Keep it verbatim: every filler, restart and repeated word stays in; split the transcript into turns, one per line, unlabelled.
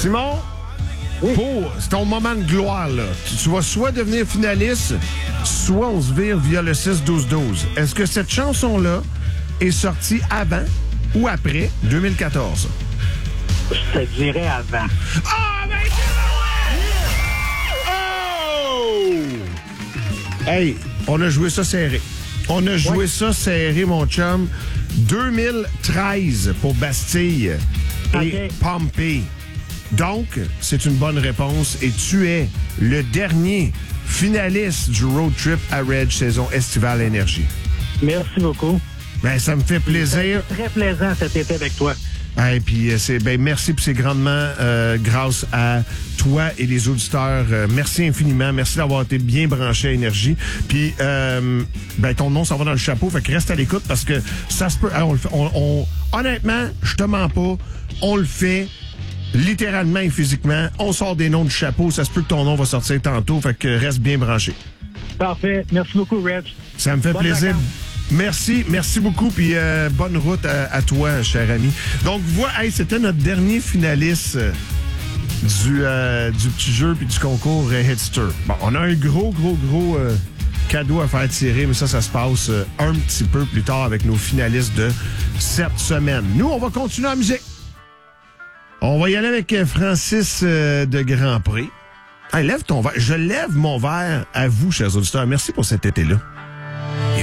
Simon, oui. Pour c'est ton moment de gloire, là. Tu, tu vas soit devenir finaliste, soit on se vire via le six douze douze. Est-ce que cette chanson-là est sortie avant ou après deux mille quatorze?
Je te dirais avant.
Ah, ben c'est oh! Hey, on a joué ça serré. On a joué oui. ça serré, mon chum. deux mille treize pour Bastille et okay. Pompey. Donc, c'est une bonne réponse et tu es le dernier finaliste du Road Trip à Reg saison estivale énergie.
Merci beaucoup.
Ben, ça me fait plaisir.
C'est très plaisant cet été avec toi.
Et puis, c'est, ben, merci, puis c'est grandement euh, grâce à toi et les auditeurs. Euh, merci infiniment. Merci d'avoir été bien branché à Énergie. Puis, euh, ben, ton nom s'en va dans le chapeau. Fait que reste à l'écoute parce que ça se peut. On, le fait, on, on, honnêtement, je te mens pas. On le fait littéralement et physiquement. On sort des noms du chapeau. Ça se peut que ton nom va sortir tantôt. Fait que reste bien branché.
Parfait. Merci beaucoup, Reg.
Ça me fait bonne plaisir. Vacances. Merci, merci beaucoup, puis euh, bonne route à, à toi, cher ami. Donc, voilà, hey, c'était notre dernier finaliste euh, du, euh, du petit jeu puis du concours euh, Hitster. Bon, on a un gros, gros, gros euh, cadeau à faire tirer, mais ça, ça se passe euh, un petit peu plus tard avec nos finalistes de cette semaine. Nous, on va continuer en musique. On va y aller avec Francis euh, de Grand Prix. Hey, lève ton verre. Je lève mon verre à vous, chers auditeurs. Merci pour cet été-là.